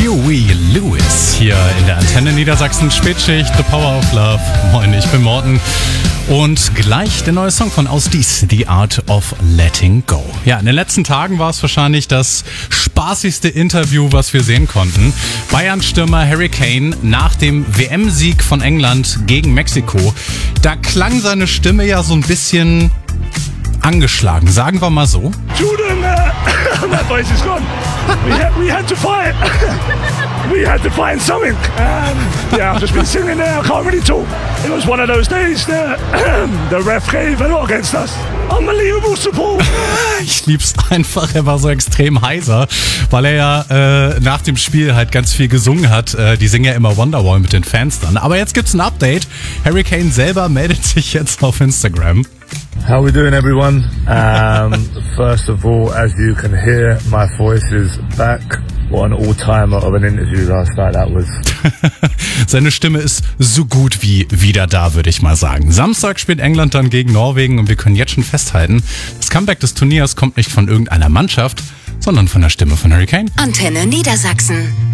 Huey Lewis hier in der Antenne Niedersachsen. Spätschicht, The Power of Love. Moin, ich bin Morten. Und gleich der neue Song von Ausdies, The Art of Letting Go. Ja, in den letzten Tagen war es wahrscheinlich das spaßigste Interview, was wir sehen konnten. Bayern-Stürmer Harry Kane nach dem WM-Sieg von England gegen Mexiko. Da klang seine Stimme ja so ein bisschen angeschlagen, sagen wir mal so. Jordan, my voice is gone. We had to fight. We had to find something. Yeah, I've just been singing there. I can't really talk. It was one of those days that the ref gave a lot against us. Unbelievable support. Ich lieb's einfach, er war so extrem heiser, weil er ja nach dem Spiel halt ganz viel gesungen hat. Die singen ja immer Wonderwall mit den Fans dann. Aber jetzt gibt's ein Update. Harry Kane selber meldet sich jetzt auf Instagram. How we doing, everyone? First of all, as you can hear, my voice is back. What an all-timer of an interview last night that was. Seine Stimme ist so gut wie wieder da, würde ich mal sagen. Samstag spielt England dann gegen Norwegen und wir können jetzt schon festhalten, das Comeback des Turniers kommt nicht von irgendeiner Mannschaft, sondern von der Stimme von Harry Kane. Antenne Niedersachsen.